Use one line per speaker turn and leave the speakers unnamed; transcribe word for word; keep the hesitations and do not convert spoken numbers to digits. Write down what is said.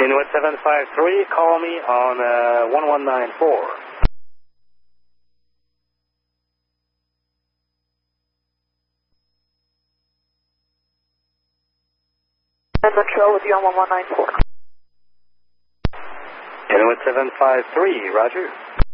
Inuit seven five three, call me on uh, one one nine four.
And Montreal with you on one one nine four.
Inuit seven five three, roger.